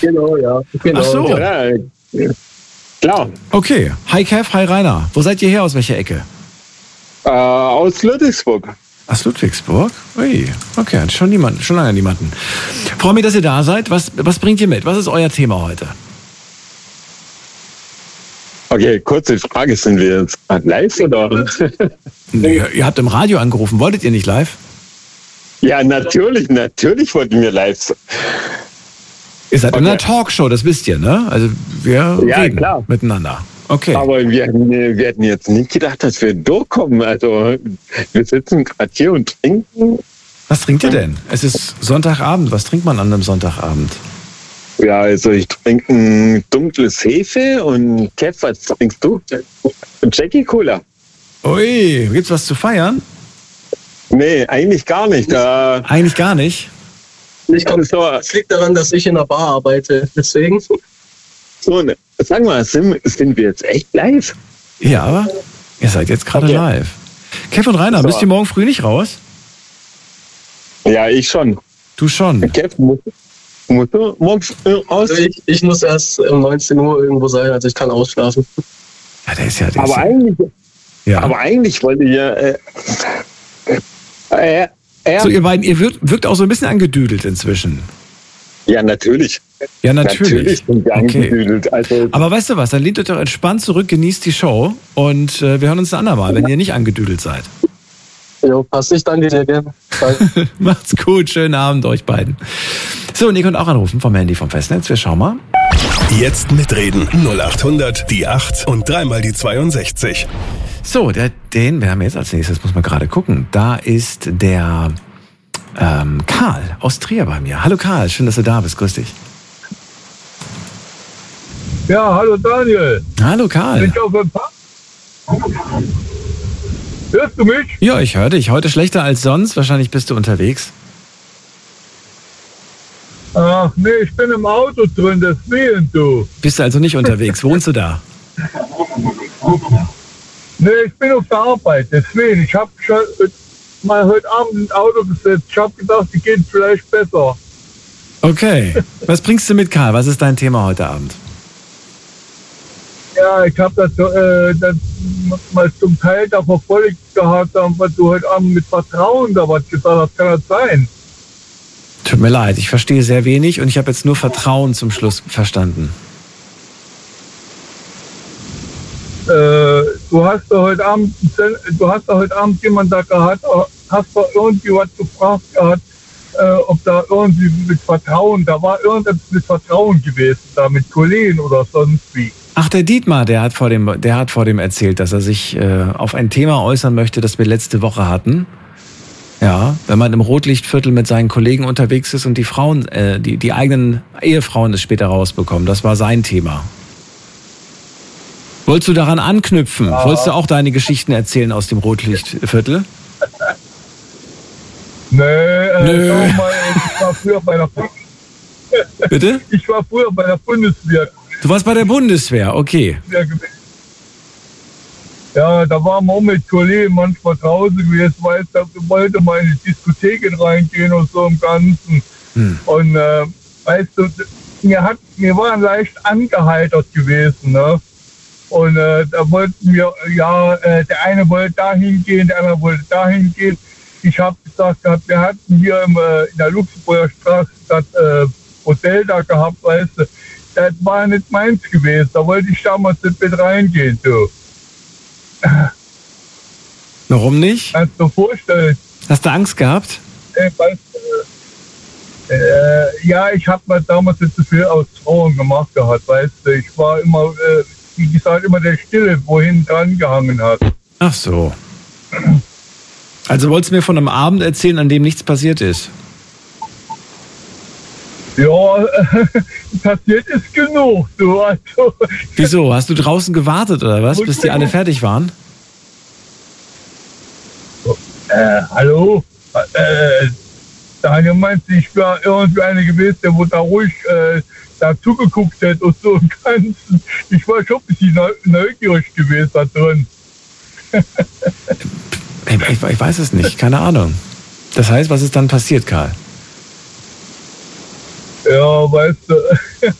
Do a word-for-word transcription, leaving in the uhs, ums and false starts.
Genau, ja. Genau. Ach so. Ja, klar. Okay. Hi Kev, hi Rainer. Wo seid ihr her? Aus welcher Ecke? Äh, aus Ludwigsburg. Aus Ludwigsburg? Ui, okay, schon niemand, schon lange niemanden. Freue mich, dass ihr da seid. Was, was bringt ihr mit? Was ist euer Thema heute? Okay, kurze Frage, sind wir jetzt live oder? Nee, ihr habt im Radio angerufen, wolltet ihr nicht live? Ja, natürlich, natürlich wollten wir live. Ihr seid Okay. in einer Talkshow, das wisst ihr, ne? Also wir Ja, reden klar. miteinander. Okay. Aber wir, wir hätten jetzt nicht gedacht, dass wir durchkommen. Also wir sitzen gerade hier und trinken. Was trinkt ihr denn? Es ist Sonntagabend. Was trinkt man an einem Sonntagabend? Ja, also ich trinke ein dunkles Hefe und Kev, was trinkst du? Jackie Cola. Ui, gibt's was zu feiern? Nee, eigentlich gar nicht. Äh, Eigentlich gar nicht. Ich glaub, so, das liegt daran, dass ich in der Bar arbeite. Deswegen. so, ne, sag mal, sind, sind wir jetzt echt live? Ja, aber ihr seid jetzt gerade Okay. live. Kev und Rainer, So. müsst ihr morgen früh nicht raus? Ja, ich schon. Du schon. Kev, musst, musst du morgen äh, aus? Also ich, ich muss erst um neunzehn Uhr irgendwo sein, also ich kann ausschlafen. Ja, der ist ja... Der Aber ist ja, eigentlich, ja. aber eigentlich wollte ich ja... Äh, äh, äh, So, ihr beiden, ihr wirkt, wirkt auch so ein bisschen angedüdelt inzwischen. ja, natürlich. Ja, natürlich. Natürlich sind wir Okay. angedüdelt. Also, Aber weißt du was, dann lehnt euch doch entspannt zurück, genießt die Show und äh, wir hören uns ein andermal, wenn ihr nicht angedüdelt seid. Jo, passt, ich danke dir gerne. Macht's gut, schönen Abend euch beiden. So, und ihr könnt auch anrufen vom Handy vom Festnetz, wir schauen mal. Jetzt mitreden. null acht hundert, die acht und dreimal die zweiundsechzig. So, der, den, wir haben jetzt als nächstes, muss man gerade gucken, da ist der ähm, Karl aus Trier bei mir. Hallo Karl, schön, dass du da bist, grüß dich. Ja, hallo Daniel. Hallo Karl. Bin ich auf Empfang? Hörst du mich? Ja, ich höre dich. Heute schlechter als sonst, wahrscheinlich bist du unterwegs. Ach nee, ich bin im Auto drin, deswegen du. Bist du also nicht unterwegs, wohnst du da? Nee, ich bin auf der Arbeit, deswegen. Ich habe schon mal heute Abend ins Auto gesetzt. Ich habe gedacht, die geht vielleicht besser. Okay. Was bringst du mit, Karl? Was ist dein Thema heute Abend? Ja, ich habe das, äh, das mal zum Teil da verfolgt gehabt, was du heute Abend mit Vertrauen da was gesagt hast. Kann das sein? Tut mir leid, ich verstehe sehr wenig und ich habe jetzt nur Vertrauen zum Schluss verstanden. Äh, du hast da heute Abend, du hast da heute Abend jemand da gehabt, hast da irgendwie was gefragt gehabt, äh, ob da irgendwie mit Vertrauen, da war irgendwas mit Vertrauen gewesen, da mit Kollegen oder sonst wie. Ach, der Dietmar, der hat vor dem, der hat vor dem erzählt, dass er sich äh, auf ein Thema äußern möchte, das wir letzte Woche hatten. Ja, wenn man im Rotlichtviertel mit seinen Kollegen unterwegs ist und die Frauen, äh, die, die eigenen Ehefrauen es später rausbekommen. Das war sein Thema. Wolltest du daran anknüpfen? Ja. Wolltest du auch deine Geschichten erzählen aus dem Rotlichtviertel? Nee, äh, Nö. sag mal, ich war früher bei der Bitte? Ich war früher bei der Bundeswehr. Du warst bei der Bundeswehr, okay. Ja, da waren wir auch mit Kollegen manchmal draußen gewesen, weil da wollte mal in die Diskotheken reingehen und so im Ganzen. Hm. Und äh, weißt du, wir, hat, wir waren leicht angeheitert gewesen, ne? Und äh, da wollten wir, ja, äh, der eine wollte dahin gehen, der andere wollte dahin gehen. Ich habe gesagt, wir hatten hier im, äh, in der Luxemburger Straße das äh, Hotel da gehabt, weißt du. Das war nicht meins gewesen, da wollte ich damals nicht mit reingehen, du. Warum nicht? Kannst du dir vorstellen? Hast du Angst gehabt? Äh, weißt du, äh, ja, ich habe mir damals nicht so viel aus Frauen gemacht gehabt, weißt du. Ich war immer, äh, wie gesagt, immer der Stille, wohin dran gehangen hat. Ach so. Also wolltest du mir von einem Abend erzählen, an dem nichts passiert ist? Ja, passiert ist genug, du. Also, wieso? Hast du draußen gewartet oder was, bis die alle fertig waren? Äh, hallo? Äh, Daniel meinte, ich war irgendwie eine gewesen, der wo da ruhig äh, da zugeguckt hat und so im Ganzen. Ich war schon ein bisschen neugierig gewesen da drin. ich, ich, ich weiß es nicht, keine Ahnung. Das heißt, was ist dann passiert, Karl? Ja, weißt du,